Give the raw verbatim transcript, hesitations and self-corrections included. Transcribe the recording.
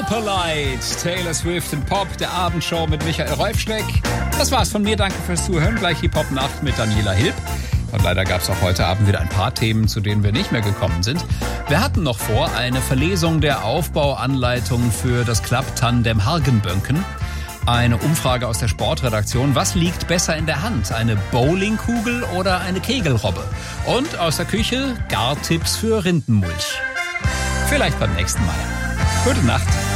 Superlight, Taylor Swift und Pop, der Abendshow mit Michael Rolfschneck. Das war's von mir, danke fürs Zuhören. Gleich die Pop-Nacht mit Daniela Hilb. Und leider gab es auch heute Abend wieder ein paar Themen, zu denen wir nicht mehr gekommen sind. Wir hatten noch vor eine Verlesung der Aufbauanleitung für das Klapptandem Hagenbönken. Eine Umfrage aus der Sportredaktion. Was liegt besser in der Hand? Eine Bowlingkugel oder eine Kegelrobbe? Und aus der Küche Gartipps für Rindenmulch. Vielleicht beim nächsten Mal. Gute Nacht.